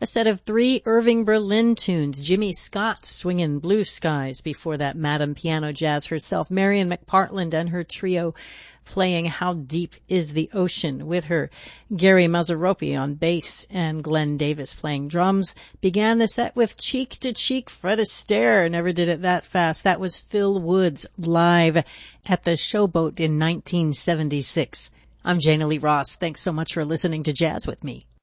A set of 3 Irving Berlin tunes, Jimmy Scott swinging Blue Skies. Before that, Madame Piano Jazz herself, Marian McPartland and her trio playing How Deep Is the Ocean with her Gary Mazzaropi on bass and Glenn Davis playing drums. Began the set with Cheek to Cheek, Fred Astaire. Never did it that fast. That was Phil Woods live at the Showboat in 1976. I'm Jana Lee Ross. Thanks so much for listening to Jazz with me.